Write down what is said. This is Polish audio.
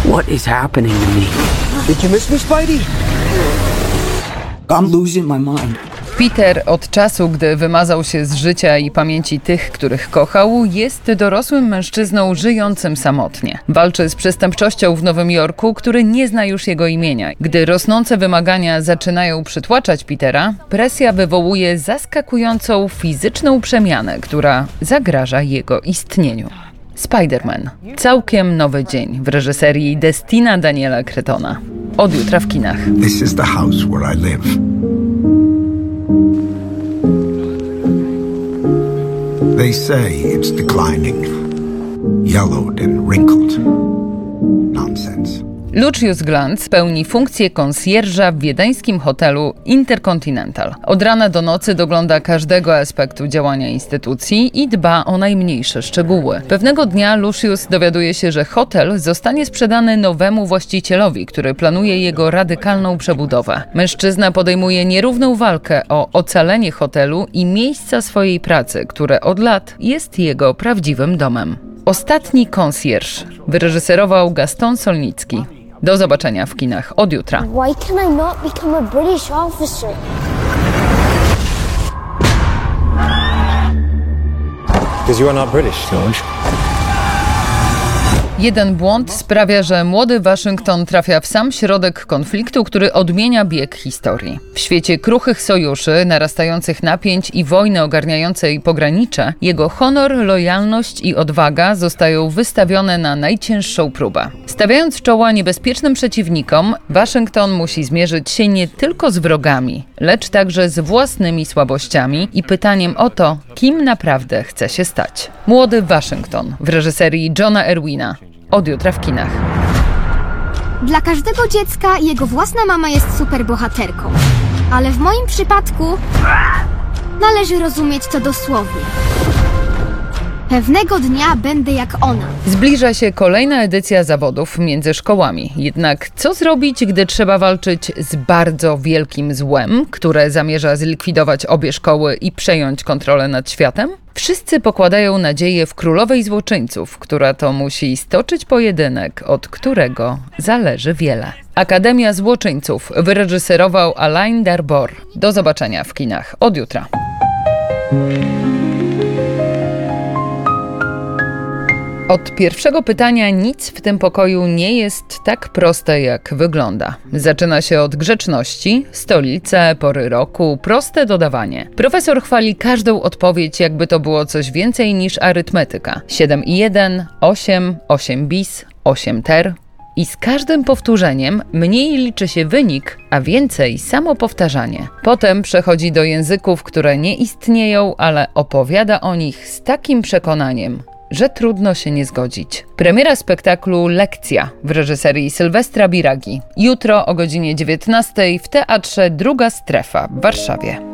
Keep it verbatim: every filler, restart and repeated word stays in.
What is happening to me? Did you miss me, Spidey? I'm losing my mind. Peter od czasu, gdy wymazał się z życia i pamięci tych, których kochał, jest dorosłym mężczyzną żyjącym samotnie. Walczy z przestępczością w Nowym Jorku, który nie zna już jego imienia. Gdy rosnące wymagania zaczynają przytłaczać Petera, presja wywołuje zaskakującą fizyczną przemianę, która zagraża jego istnieniu. Spider-Man. Całkiem nowy dzień w reżyserii Destina Daniela Cretona. Od jutra w kinach. This is the house where I live. They say it's declining, yellowed and wrinkled. Nonsense. Lucius Glanz pełni funkcję konsjerża w wiedeńskim hotelu Intercontinental. Od rana do nocy dogląda każdego aspektu działania instytucji i dba o najmniejsze szczegóły. Pewnego dnia Lucius dowiaduje się, że hotel zostanie sprzedany nowemu właścicielowi, który planuje jego radykalną przebudowę. Mężczyzna podejmuje nierówną walkę o ocalenie hotelu i miejsca swojej pracy, które od lat jest jego prawdziwym domem. Ostatni konsjerż wyreżyserował Gaston Solnicki. Do zobaczenia w kinach od jutra. Why can I not become a British officer? Because you are not British, George. Jeden błąd sprawia, że młody Waszyngton trafia w sam środek konfliktu, który odmienia bieg historii. W świecie kruchych sojuszy, narastających napięć i wojny ogarniającej pogranicze, jego honor, lojalność i odwaga zostają wystawione na najcięższą próbę. Stawiając czoła niebezpiecznym przeciwnikom, Waszyngton musi zmierzyć się nie tylko z wrogami, lecz także z własnymi słabościami i pytaniem o to, kim naprawdę chce się stać. Młody Waszyngton w reżyserii Johna Erwina. Od jutra w kinach. Dla każdego dziecka jego własna mama jest superbohaterką. Ale w moim przypadku należy rozumieć to dosłownie. Pewnego dnia będę jak ona. Zbliża się kolejna edycja zawodów między szkołami. Jednak co zrobić, gdy trzeba walczyć z bardzo wielkim złem, które zamierza zlikwidować obie szkoły i przejąć kontrolę nad światem? Wszyscy pokładają nadzieję w królowej złoczyńców, która to musi stoczyć pojedynek, od którego zależy wiele. Akademia Złoczyńców wyreżyserował Alain Darbor. Do zobaczenia w kinach od jutra. Od pierwszego pytania nic w tym pokoju nie jest tak proste, jak wygląda. Zaczyna się od grzeczności, stolice, pory roku, proste dodawanie. Profesor chwali każdą odpowiedź, jakby to było coś więcej niż arytmetyka. siedem i jeden, osiem, osiem bis, osiem ter. I z każdym powtórzeniem mniej liczy się wynik, a więcej samo powtarzanie. Potem przechodzi do języków, które nie istnieją, ale opowiada o nich z takim przekonaniem, że trudno się nie zgodzić. Premiera spektaklu Lekcja w reżyserii Sylwestra Biragi. Jutro o godzinie dziewiętnastej w Teatrze Druga Strefa w Warszawie.